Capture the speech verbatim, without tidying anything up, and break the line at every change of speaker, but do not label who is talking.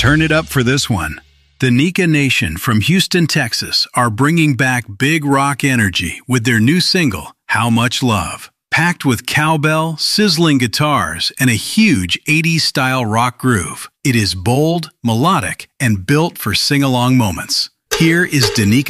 Turn it up for this one. The Nika Nation from Houston, Texas are bringing back big rock energy with their new single, How Much Love. Packed with cowbell, sizzling guitars, and a huge eighties-style rock groove. It is bold, melodic, and built for sing-along moments. Here is Danica